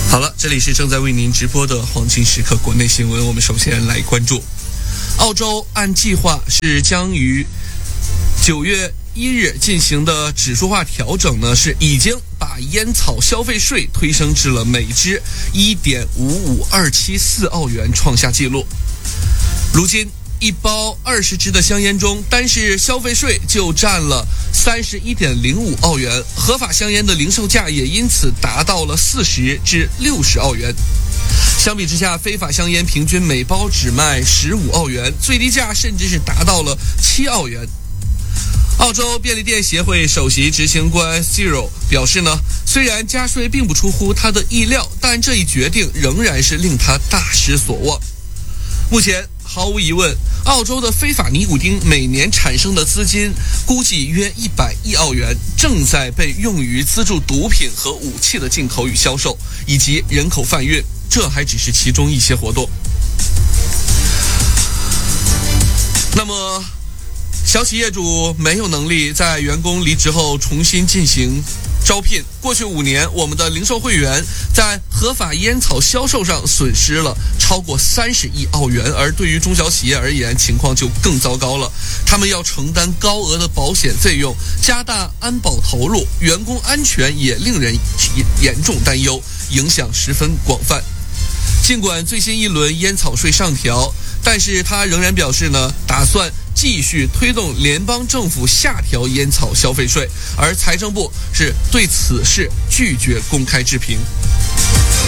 好了，这里是正在为您直播的黄金时刻国内新闻。我们首先来关注，澳洲按计划是将于9月1日进行的指数化调整呢，是已经把烟草消费税推升至了每支1.55274澳元，创下纪录。如今一包20支的香烟中，单是消费税就占了31.05澳元，合法香烟的零售价也因此达到了40至60澳元。相比之下，非法香烟平均每包只卖15澳元，最低价甚至是达到了7澳元。澳洲便利店协会首席执行官 Cyril 表示呢，虽然加税并不出乎他的意料，但这一决定仍然是令他大失所望。目前毫无疑问，澳洲的非法尼古丁每年产生的资金估计约100亿澳元，正在被用于资助毒品和武器的进口与销售，以及人口贩运，这还只是其中一些活动。那么小企业主没有能力在员工离职后重新进行招聘。过去5年，我们的零售会员在合法烟草销售上损失了超过30亿澳元，而对于中小企业而言，情况就更糟糕了。他们要承担高额的保险费用，加大安保投入，员工安全也令人严重担忧，影响十分广泛。尽管最新一轮烟草税上调，但是他仍然表示呢，打算继续推动联邦政府下调烟草消费税，而财政部是对此事拒绝公开置评。